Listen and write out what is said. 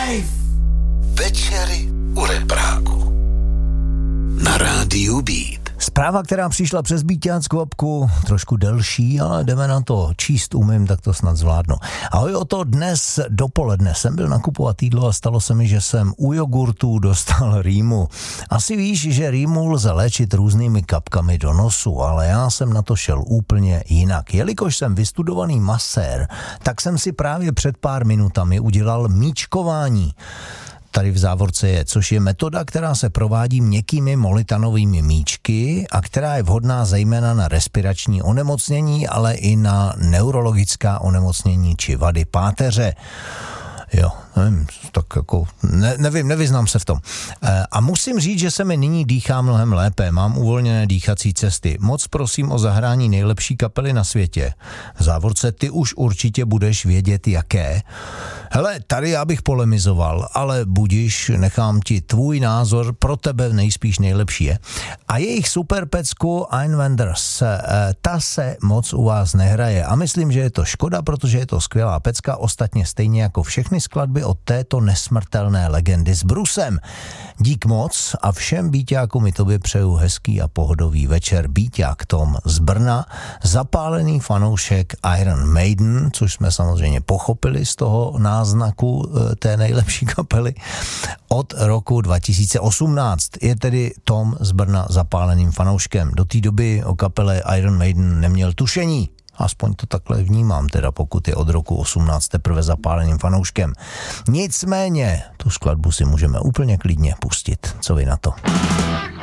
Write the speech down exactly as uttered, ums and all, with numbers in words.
Wave. Večery u Repráku. Na rádiu Beat. Zpráva, která přišla přes Beaťáckou apku, trošku delší, ale jdeme na to. Číst umím, tak to snad zvládnu. Ahoj, o to dnes dopoledne jsem byl nakupovat jídlo a stalo se mi, že jsem u jogurtů dostal rýmu. Asi víš, že rýmu lze léčit různými kapkami do nosu, ale já jsem na to šel úplně jinak. Jelikož jsem vystudovaný masér, tak jsem si právě před pár minutami udělal míčkování. Tady v závorce je, což je metoda, která se provádí měkkými molitanovými míčky a která je vhodná zejména na respirační onemocnění, ale i na neurologická onemocnění či vady páteře. Jo, nevím, tak jako, ne, nevím, nevyznám se v tom. E, a musím říct, že se mi nyní dýchá mnohem lépe, mám uvolněné dýchací cesty. Moc prosím o zahrání nejlepší kapely na světě. V závorce ty už určitě budeš vědět, jaké. Hele, tady já bych polemizoval, ale budiš, nechám ti tvůj názor, pro tebe nejspíš nejlepší je. A jejich superpecku Einwanders, e, ta se moc u vás nehraje a myslím, že je to škoda, protože je to skvělá pecka, ostatně stejně jako všechny skladby od této nesmrtelné legendy s Brusem. Dík moc a všem Beaťákům i tobě přeju hezký a pohodový večer. Beaťák Tom z Brna, zapálený fanoušek Iron Maiden, což jsme samozřejmě pochopili z toho náznaku té nejlepší kapely od roku dva tisíce osmnáct. Je tedy Tom z Brna zapáleným fanouškem. Do té doby o kapele Iron Maiden neměl tušení. Aspoň to takhle vnímám, teda pokud je od roku osmnáct teprve zapáleným fanouškem. Nicméně, tu skladbu si můžeme úplně klidně pustit. Co vy na to?